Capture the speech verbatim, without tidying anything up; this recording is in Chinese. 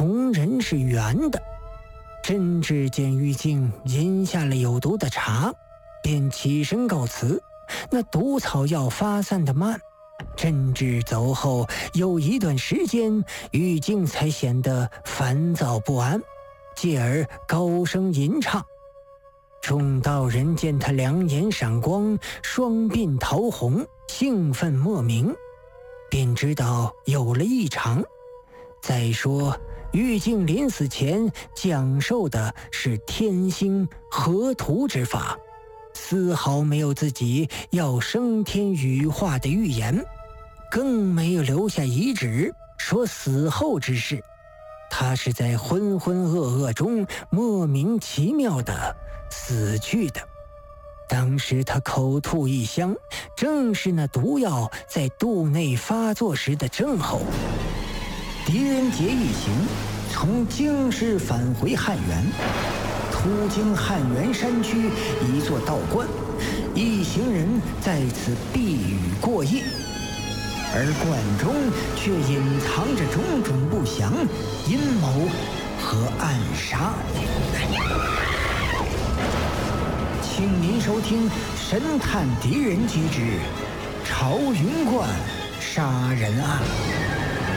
同人是圆的。甄挚见玉净饮下了有毒的茶，便起身告辞。那毒草药发散得慢，甄挚走后有一段时间，玉净才显得烦躁不安，继而高声吟唱。众道人见他两眼闪光，双鬓桃红，兴奋莫名，便知道有了异常。再说玉净临死前讲授的是天星合图之法，丝毫没有自己要升天羽化的预言，更没有留下遗旨说死后之事。他是在浑浑噩噩中莫名其妙的死去的。当时他口吐异香，正是那毒药在肚内发作时的症候。狄仁杰一行从京师返回汉源，途经汉源山区一座道观，一行人在此避雨过夜，而观中却隐藏着种种不祥阴谋和暗杀。请您收听神探狄仁杰之朝云观杀人案。